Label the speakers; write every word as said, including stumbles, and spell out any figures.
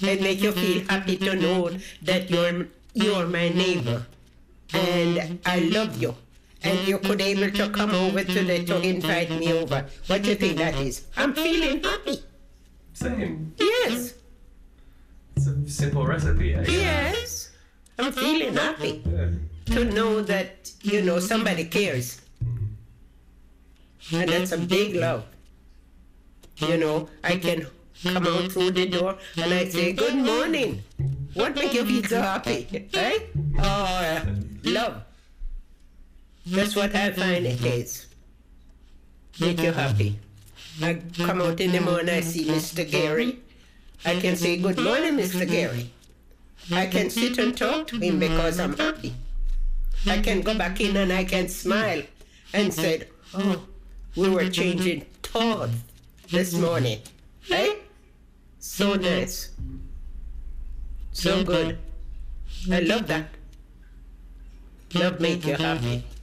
Speaker 1: It make you feel happy to know that you're you're my neighbor, and I love you. And you could able to come over today to invite me over. What do you think that is? I'm feeling happy.
Speaker 2: Same.
Speaker 1: Yes.
Speaker 2: It's a simple recipe, eh?
Speaker 1: Yes. I'm feeling happy
Speaker 2: Yeah.
Speaker 1: to know that, you know, somebody cares. And that's a big love. You know, I can come out through the door and I say, good morning. What make you feel so happy? Eh? Oh, uh, love. That's what I find it is. Make you happy. I come out in the morning, I see Mister Gary. I can say, good morning, Mister Gary. I can sit and talk to him because I'm happy. I can go back in and I can smile and say, oh, we were changing thoughts this morning. Eh? So nice. So good. I love that. Love make you happy.